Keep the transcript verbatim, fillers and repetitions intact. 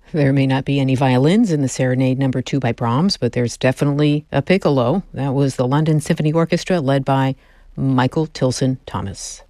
There may not be any violins in the Serenade Number Two by Brahms, but there's definitely a piccolo. That was the London Symphony Orchestra led by Michael Tilson Thomas.